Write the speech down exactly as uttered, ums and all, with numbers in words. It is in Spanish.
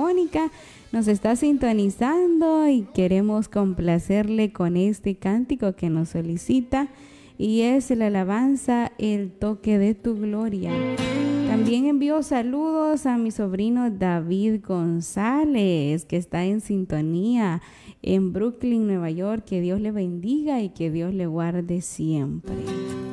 Mónica nos está sintonizando y queremos complacerle con este cántico que nos solicita, y es la alabanza El toque de tu gloria. También envío saludos a mi sobrino David González, que está en sintonía en Brooklyn, Nueva York. Que Dios le bendiga y que Dios le guarde siempre.